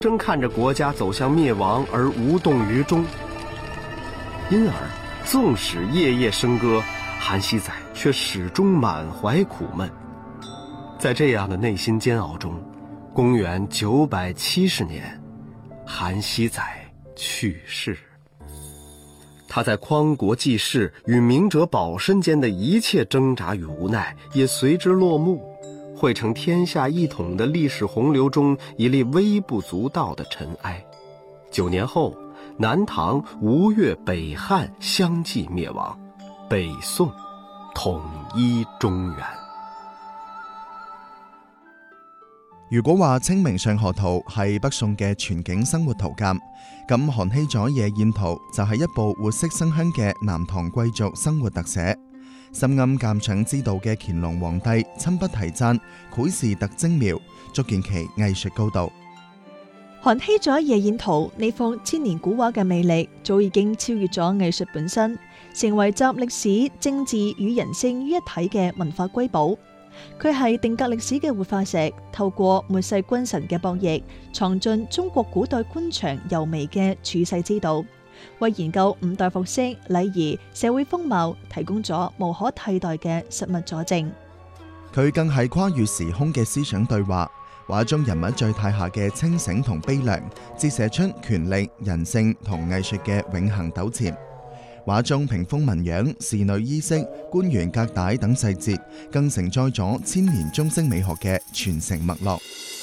生看着国家走向灭亡而无动于衷，因而纵使夜夜笙歌，韩熙载却始终满怀苦闷。在这样的内心煎熬中，公元970年，韩熙载去世。他在匡国济世与明哲保身间的一切挣扎与无奈也随之落幕，汇成天下一统的历史洪流中一粒微不足道的尘埃。9年后，南唐、吴越、北汉相继灭亡，北宋統一中原。 如果話清明上河圖係北宋嘅全景生活圖鑑，咁韓熙載夜宴圖就係一部活色生香嘅南唐貴族生活特寫。深諳鑑賞之道嘅乾隆皇帝親筆題讚，繪事特精妙，足見其藝術高度。 韓熙載夜宴圖呢幅千年古畫嘅魅力，早已經超越咗藝術本身，成為集歷史、政治與人性於一體嘅文化瑰寶。佢係定格歷史嘅活化石，透過末世君臣嘅博弈，藏進中國古代官場柔微嘅處世之道，為研究五代服飾、禮儀、社會風貌提供咗無可替代嘅實物佐證。 佢更係跨越時空嘅思想對話，畫中人物最態下嘅清醒同悲涼，折射出權力、人性同藝術嘅永恆糾纏。畫中屏風紋樣、侍女衣飾、官員格帶等細節，更承載咗千年中式美學嘅傳承脈絡。